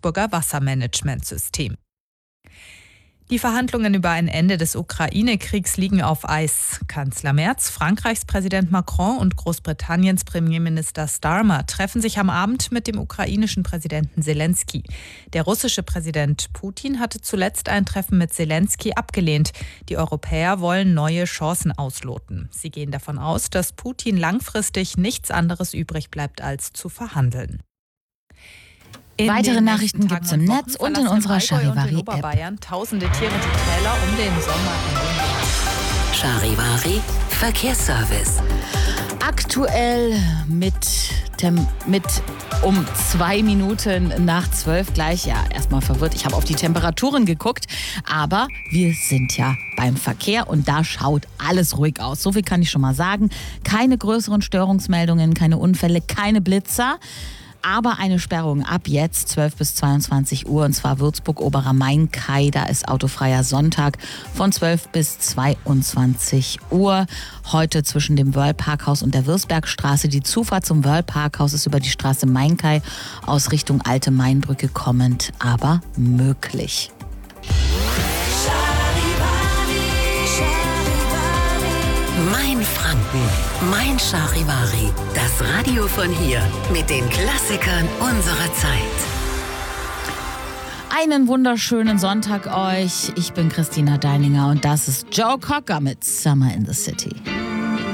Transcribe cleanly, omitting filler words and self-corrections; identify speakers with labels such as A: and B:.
A: Salzburger Wassermanagementsystem. Die Verhandlungen über ein Ende des Ukraine-Kriegs liegen auf Eis. Kanzler Merz, Frankreichs Präsident Macron und Großbritanniens Premierminister Starmer treffen sich am Abend mit dem ukrainischen Präsidenten Selensky. Der russische Präsident Putin hatte zuletzt ein Treffen mit Selensky abgelehnt. Die Europäer wollen neue Chancen ausloten. Sie gehen davon aus, dass Putin langfristig nichts anderes übrig bleibt, als zu verhandeln.
B: Weitere Nachrichten gibt es im Netz und in unserer Charivari-App.
A: Tausende Tiere die Täler um den Sommer herum.
C: Charivari Verkehrsservice.
B: Aktuell mit um 2 Minuten nach 12 gleich. Ja, erstmal verwirrt. Ich habe auf die Temperaturen geguckt. Aber wir sind ja beim Verkehr und da schaut alles ruhig aus. So viel kann ich schon mal sagen. Keine größeren Störungsmeldungen, keine Unfälle, keine Blitzer. Aber eine Sperrung ab jetzt 12 bis 22 Uhr, und zwar Würzburg-Oberer Main-Kai. Da ist autofreier Sonntag von 12 bis 22 Uhr. Heute zwischen dem Wörl-Parkhaus und der Wirsbergstraße. Die Zufahrt zum Wörl-Parkhaus ist über die Straße Main-Kai aus Richtung Alte Mainbrücke kommend, aber möglich.
C: Mein Franken, mein Charivari. Das Radio von hier mit den Klassikern unserer Zeit.
B: Einen wunderschönen Sonntag euch. Ich bin Christina Deininger und das ist Joe Cocker mit Summer in the City.